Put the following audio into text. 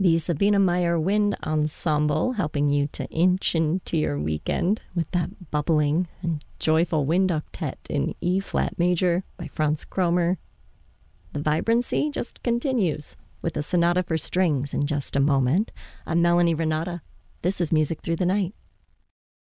The Sabina Meyer Wind Ensemble helping you to inch into your weekend with that bubbling and joyful wind octet in E-flat major by Franz Kromer. The vibrancy just continues with a sonata for strings in just a moment. I'm Melanie Renata. This is Music Through the Night.